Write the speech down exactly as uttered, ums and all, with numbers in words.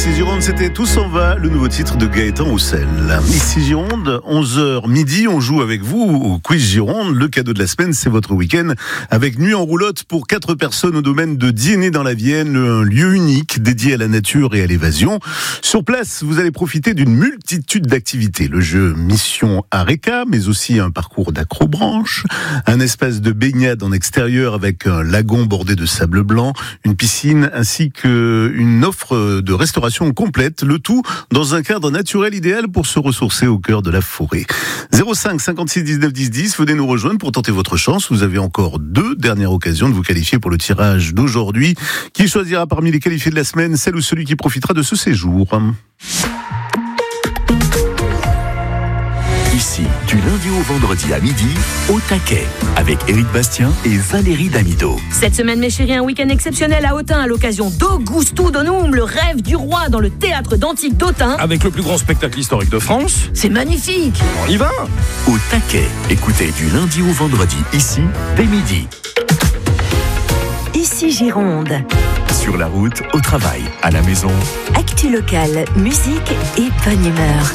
Ici Gironde, c'était Tout s'en va, le nouveau titre de Gaëtan Roussel. Ici Gironde, onze heures midi, on joue avec vous au Quiz Gironde. Le cadeau de la semaine, c'est votre week-end avec nuit en roulotte pour quatre personnes au domaine de Diennet dans la Vienne, un lieu unique dédié à la nature et à l'évasion. Sur place, vous allez profiter d'une multitude d'activités. Le jeu Mission Areca, mais aussi un parcours d'acrobranche, un espace de baignade en extérieur avec un lagon bordé de sable blanc, une piscine ainsi qu'une offre de restauration complète, le tout dans un cadre naturel idéal pour se ressourcer au cœur de la forêt. zéro cinq cinquante-six dix-neuf dix dix, venez nous rejoindre pour tenter votre chance. Vous avez encore deux dernières occasions de vous qualifier pour le tirage d'aujourd'hui. Qui choisira parmi les qualifiés de la semaine celle ou celui qui profitera de ce séjour? Ici, du lundi au vendredi à midi, au taquet, avec Éric Bastien et Valérie Damido. Cette semaine, mes chéris, un week-end exceptionnel à Autun à l'occasion d'Augusto Donum, le rêve du roi dans le théâtre d'Antique d'Autun. Avec le plus grand spectacle historique de France. C'est magnifique. On y va. Au taquet, écoutez du lundi au vendredi, ici, dès midi. Ici Gironde. Sur la route, au travail, à la maison. Actu locale, musique et bonne humeur.